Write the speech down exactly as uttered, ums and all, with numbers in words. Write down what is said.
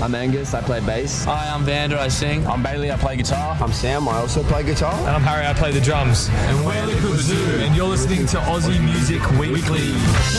I'm Angus, I play bass. Hi, I'm Vander, I sing. I'm Bailey, I play guitar. I'm Sam, I also play guitar. And I'm Harry, I play the drums. And we're Liquid Bazoo, and you're listening to Aussie Music Weekly.